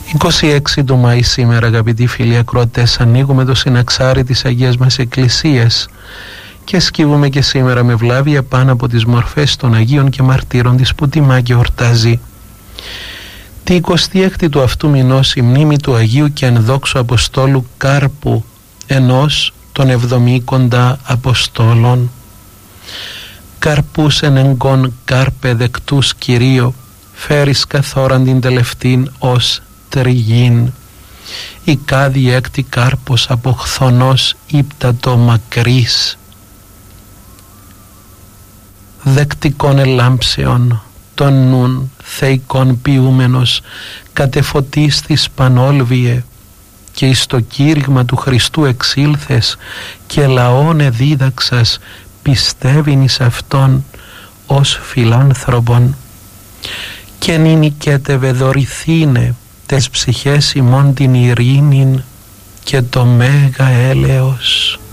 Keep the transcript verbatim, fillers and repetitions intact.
είκοσι έξι του Μάη σήμερα, αγαπητοί φίλοι ακροατές, ανοίγουμε το συναξάρι της Αγίας μας Εκκλησίας και σκύβουμε και σήμερα με βλάβη πάνω από τις μορφές των Αγίων και Μαρτύρων της που τιμά και ορτάζει. Τη εικοστή έκτη του αυτού μηνός η μνήμη του Αγίου και ενδόξου Αποστόλου Κάρπου, ενός των εβδομήκοντα Αποστόλων. Καρπούς εν εγκόν Κάρπε δεκτούς Κυρίω, φέρεις καθόραν την τελευτήν ως τριγήν. Η κάδη έκτη Κάρπος από χθονός ύπτατο μακρύς. Δεκτικών ελάμψεων των νουν θεϊκών ποιούμενος, κατεφωτής της πανόλβιε, και εις το κήρυγμα του Χριστού εξήλθες και λαόν εδίδαξας, πιστεύειν εις Αυτόν ως φιλάνθρωπον, και νηνικέτευε δωρηθήνε τες ψυχές ημών την ειρήνην και το μέγα έλεος.